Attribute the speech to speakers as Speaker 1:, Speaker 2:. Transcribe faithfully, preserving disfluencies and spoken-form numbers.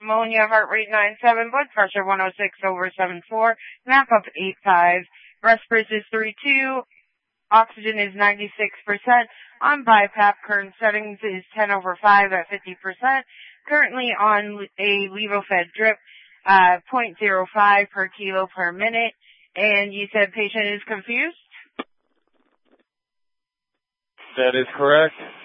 Speaker 1: Ammonia, heart rate nine seven, blood pressure one oh six over seven four, map up eight five, respiration is three two, oxygen is ninety-six percent. On BiPAP, current settings is ten over five at fifty percent. Currently on a Levofed drip, uh, zero point zero five per kilo per minute. And you said patient is confused?
Speaker 2: That is correct.